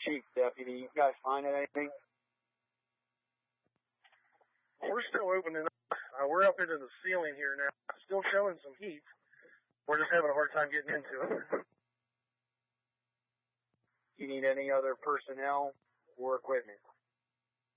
Chief Deputy, you guys finding anything? We're still opening up. We're up into the ceiling here now. Still showing some heat. We're just having a hard time getting into it. Do you need any other personnel or equipment?